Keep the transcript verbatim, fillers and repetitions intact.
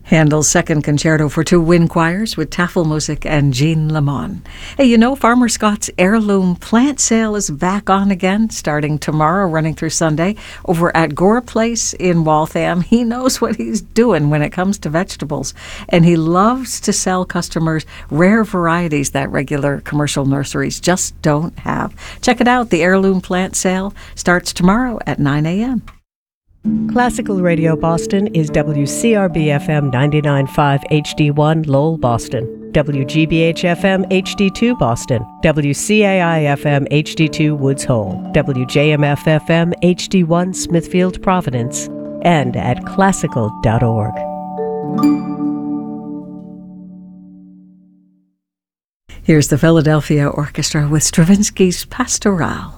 Handel's second concerto for two wind choirs with Tafelmusik and Jean Lamont. Hey, you know, Farmer Scott's heirloom plant sale is back on again, starting tomorrow, running through Sunday, over at Gore Place in Waltham. He knows what he's doing when it comes to vegetables, and he loves to sell customers rare varieties that regular commercial nurseries just don't have. Check it out. The heirloom plant sale starts tomorrow at nine a.m. Classical Radio Boston is W C R B F M ninety-nine point five H D one Lowell, Boston, W G B H F M H D two Boston, W C A I F M H D two Woods Hole, W J M F F M H D one Smithfield, Providence, and at classical dot org. Here's the Philadelphia Orchestra with Stravinsky's Pastoral.